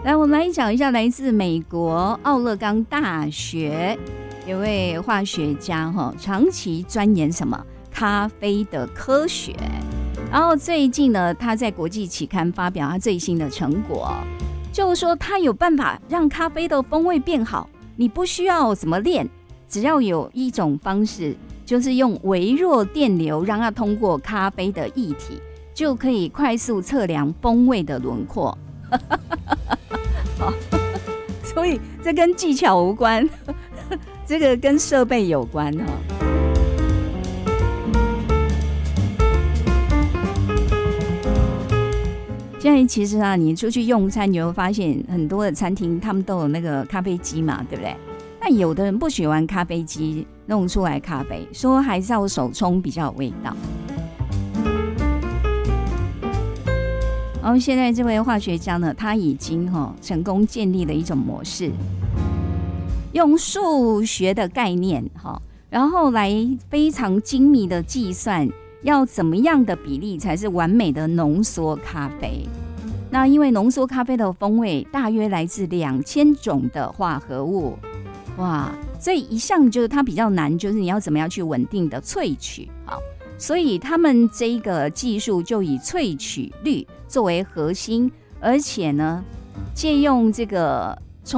来，我们来讲一下来自美国奥勒冈大学有位化学家长期钻研什么咖啡的科学，然后最近呢，他在国际期刊发表他最新的成果，就是说他有办法让咖啡的风味变好，你不需要怎么练，只要有一种方式，就是用微弱电流让它通过咖啡的液体，就可以快速测量风味的轮廓。所以这跟技巧无关，这个跟设备有关。现在其实啊，你出去用餐，你会发现很多的餐厅他们都有那个咖啡机嘛，对不对？但有的人不喜欢咖啡机弄出来咖啡，说还是要手冲比较有味道。然后现在这位化学家呢，他已经成功建立了一种模式，用数学的概念然后来非常精密的计算要怎么样的比例才是完美的浓缩咖啡。那因为浓缩咖啡的风味大约来自2000种的化合物，哇，所以一项就是它比较难，就是你要怎么样去稳定的萃取。好，所以他们这个技术就以萃取率作为核心，而且呢，借用这个